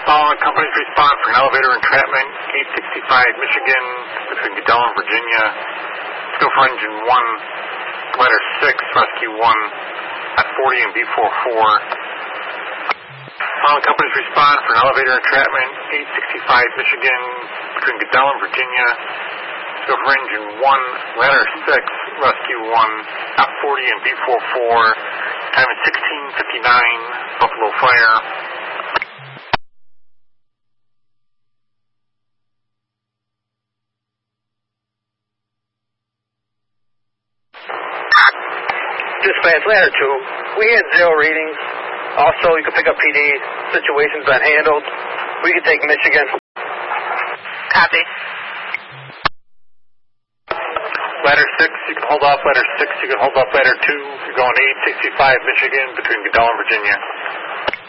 Following company's response for an elevator entrapment, 865 Michigan, between Goodell and Virginia. Go for engine 1, letter 6, rescue 1, at 40 and B44. Following company's response for an elevator entrapment, 865 Michigan, between Goodell and Virginia. Go for engine 1, letter 6, rescue 1, at 40 and B44. Time is 16:59, Buffalo Fire. Dispatch, ladder 2. We had 0 readings. Also, you can pick up PD. Situation's been handled. We can take Michigan. Copy. Ladder 6, you can hold off ladder 6. You can hold off ladder 2. You're going 865 Michigan, between Goodell and Virginia.